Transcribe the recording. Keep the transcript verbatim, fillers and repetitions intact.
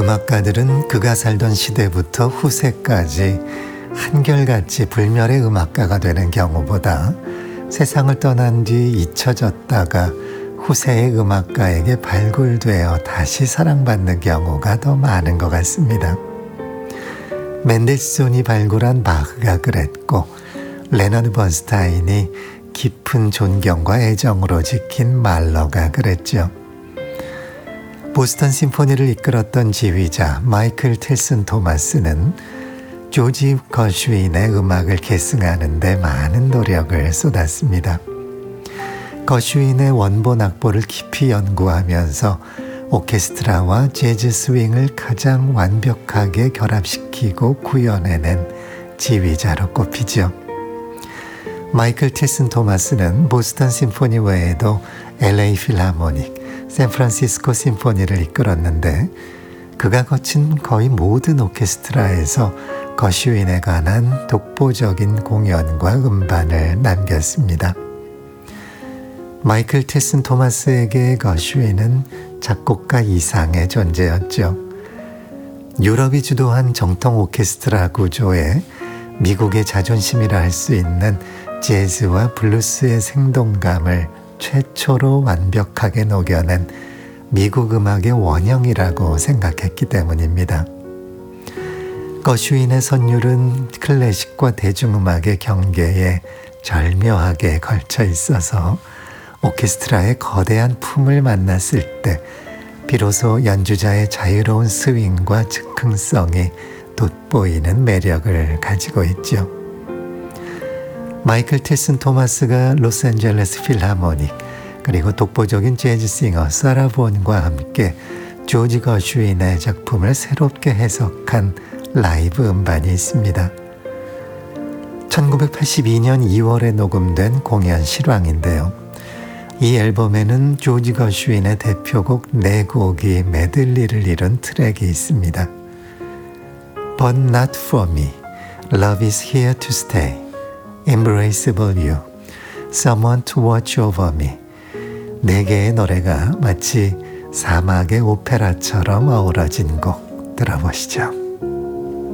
음악가들은 그가 살던 시대부터 후세까지 한결같이 불멸의 음악가가 되는 경우보다 세상을 떠난 뒤 잊혀졌다가 후세의 음악가에게 발굴되어 다시 사랑받는 경우가 더 많은 것 같습니다. 멘델스존이 발굴한 바흐가 그랬고, 레너드 번스타인이 깊은 존경과 애정으로 지킨 말러가 그랬죠. 보스턴 심포니를 이끌었던 지휘자 마이클 틸슨 토마스는 조지 거슈윈의 음악을 계승하는 데 많은 노력을 쏟았습니다. 거슈윈의 원본 악보를 깊이 연구하면서 오케스트라와 재즈 스윙을 가장 완벽하게 결합시키고 구현해낸 지휘자로 꼽히죠. 마이클 틸슨 토마스는 보스턴 심포니 외에도 엘에이 필하모닉, 샌프란시스코 심포니를 이끌었는데 그가 거친 거의 모든 오케스트라에서 거슈윈에 관한 독보적인 공연과 음반을 남겼습니다. 마이클 틸슨 토마스에게 거슈윈은 작곡가 이상의 존재였죠. 유럽이 주도한 정통 오케스트라 구조에 미국의 자존심이라 할 수 있는 재즈와 블루스의 생동감을 최초로 완벽하게 녹여낸 미국 음악의 원형이라고 생각했기 때문입니다. 거슈윈의 선율은 클래식과 대중음악의 경계에 절묘하게 걸쳐 있어서 오케스트라의 거대한 품을 만났을 때 비로소 연주자의 자유로운 스윙과 즉흥성이 돋보이는 매력을 가지고 있죠. 마이클 틸슨 토마스가 로스앤젤레스 필하모닉 그리고 독보적인 재즈싱어 사라 본과 함께 조지 거슈윈의 작품을 새롭게 해석한 라이브 음반이 있습니다. 천구백팔십이 년 이월에 녹음된 공연 실황인데요. 이 앨범에는 조지 거슈윈의 대표곡 네 곡이 메들리를 이룬 트랙이 있습니다. But Not For Me, Love Is Here To Stay, Embraceable You, Someone To Watch Over Me. 네 개의 노래가 마치 사막의 오페라처럼 어우러진 곡 들어보시죠.